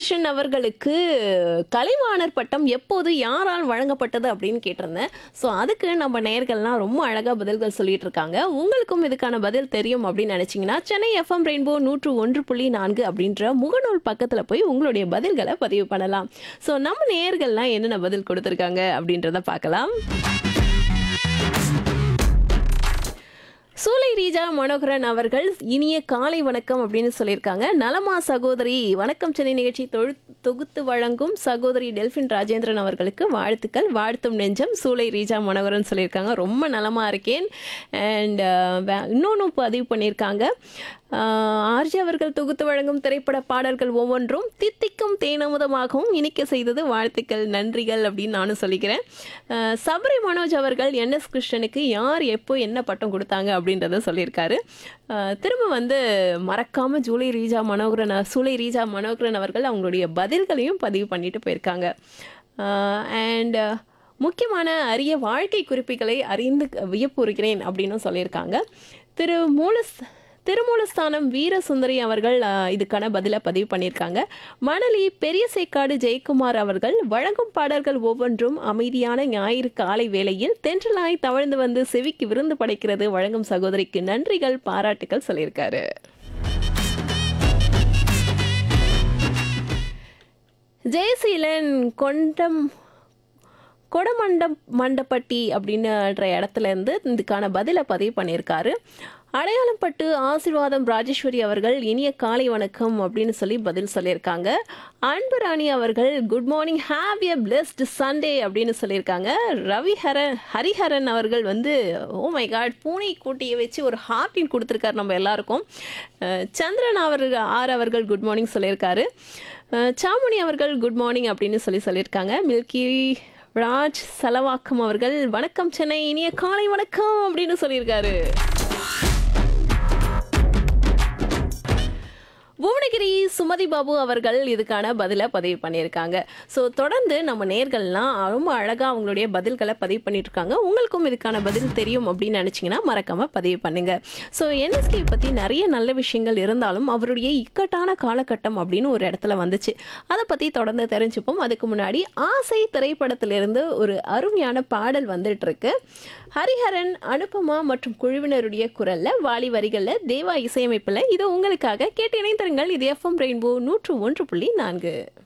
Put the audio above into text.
கிருஷ்ணன் அவர்களுக்கு கலைவாணர் பட்டம் எப்போது யாரால் வழங்கப்பட்டது அப்படின்னு கேட்டிருந்தேன். ஸோ அதுக்கு நம்ம நேயர்கள்லாம் ரொம்ப அழகா பதில்கள் சொல்லிட்டு இருக்காங்க. உங்களுக்கும் இதுக்கான பதில் தெரியும் அப்படின்னு நினைச்சீங்கன்னா சென்னை எஃப்எம் ரெயின்போ 101.4 அப்படின்ற முகநூல் பக்கத்துல போய் உங்களுடைய பதில்களை பதிவு பண்ணலாம். ஸோ நம்ம நேயர்கள்லாம் என்னென்ன பதில் கொடுத்துருக்காங்க அப்படின்றத பார்க்கலாம். சூலை ரீஜா மனோகரன் அவர்கள் இனிய காலை வணக்கம் அப்படின்னு சொல்லியிருக்காங்க. நலமா சகோதரி, வணக்கம் சென்னை நிகழ்ச்சி தொகுத்து வழங்கும் சகோதரி டெல்பின் ராஜேந்திரன் அவர்களுக்கு வாழ்த்துக்கள், வாழ்த்தும் நெஞ்சம். சூலை ரீஜா மனோகரன் சொல்லியிருக்காங்க ரொம்ப நலமா இருக்கேன். அண்ட் இன்னொன்று பதிவு பண்ணியிருக்காங்க. ஆர்ஜி அவர்கள் தொகுத்து வழங்கும் திரைப்பட பாடல்கள் ஒவ்வொன்றும் தித்திக்கும் தேனமுதமாகவும் இனிக்க செய்தது, வாழ்த்துக்கள் நன்றிகள் அப்படின்னு நானும் சொல்லிக்கிறேன். சபரி மனோஜ் அவர்கள் என்எஸ் கிருஷ்ணனுக்கு யார் எப்போ என்ன பட்டம் கொடுத்தாங்க அப்படின்றத சொல்லியிருக்காரு. திரும்ப மறக்காம சூலை ரீஜா மனோகரன் அவர்கள் அவங்களுடைய பதில்களையும் பதிவு பண்ணிட்டு போயிருக்காங்க. அண்ட் முக்கியமான அரிய வாழ்க்கை குறிப்புகளை அறிந்து வியப்புறுகிறேன் அப்படின்னு சொல்லியிருக்காங்க. திருமூலஸ்தானம் வீரசுந்தரி அவர்கள் இதுக்கான பதிலை பதிவு பண்ணியிருக்காங்க. மணலி பெரிய சேக்காடு ஜெயக்குமார் அவர்கள் வழங்கும் பாடல்கள் ஒவ்வொன்றும் அமைதியான ஞாயிறு காலை வேளையில் தென்றலாய் தவழ்ந்து வந்து செவிக்கு விருந்து படைக்கிறது, வழங்கும் சகோதரிக்கு நன்றிகள் பாராட்டுகள் சொல்லியிருக்காரு. ஜெயசீலன் கொடமண்டப்பட்டி அப்படின்ற இடத்துல இருந்து இதுக்கான பதிலை பதிவு பண்ணியிருக்காரு. அடையாளம் பட்டு ஆசீர்வாதம் ராஜேஸ்வரி அவர்கள் இனிய காலை வணக்கம் அப்படின்னு சொல்லி பதில் சொல்லியிருக்காங்க. அன்புராணி அவர்கள் good morning, have a blessed Sunday அப்படின்னு சொல்லியிருக்காங்க. ஹரிஹரன் அவர்கள் ஓ மை காட் பூனை கூட்டியை வச்சு ஒரு ஹார்ட்டின் கொடுத்துருக்காரு நம்ம எல்லாருக்கும். சந்திரன் அவர்கள் குட் மார்னிங் சொல்லியிருக்காரு. சாமுனி அவர்கள் குட் மார்னிங் அப்படின்னு சொல்லியிருக்காங்க. மில்கி ராஜ் சலவாக்கம் அவர்கள் வணக்கம் சென்னை, இனிய காலை வணக்கம் அப்படின்னு சொல்லியிருக்காரு. புவனகிரி சுமதி பாபு அவர்கள் இதுக்கான பதிலை பதிவு பண்ணியிருக்காங்க. ஸோ தொடர்ந்து நம்ம நேயர்கள்லாம் ரொம்ப அழகாக அவங்களுடைய பதில்களை பதிவு பண்ணிட்டு இருக்காங்க. உங்களுக்கும் இதுக்கான பதில் தெரியும் அப்படின்னு நினச்சிங்கன்னா மறக்காமல் பதிவு பண்ணுங்க. ஸோ என்எஸ்கே பற்றி நிறைய நல்ல விஷயங்கள் இருந்தாலும் அவருடைய இக்கட்டான காலகட்டம் அப்படின்னு ஒரு இடத்துல வந்துச்சு. அதை பற்றி தொடர்ந்து தெரிஞ்சுப்போம். அதுக்கு முன்னாடி ஆசை திரைப்படத்திலிருந்து ஒரு அருமையான பாடல் வந்துட்டு இருக்கு. ஹரிஹரன், அனுபமா மற்றும் குழுவினருடைய குரல்ல, வாலி வரிகள்ல, தேவா இசையமைப்புல இது உங்களுக்காக கேட்டு இணைந்திருங்கள். இது எஃப்எம் ரெயின்போ 101.4.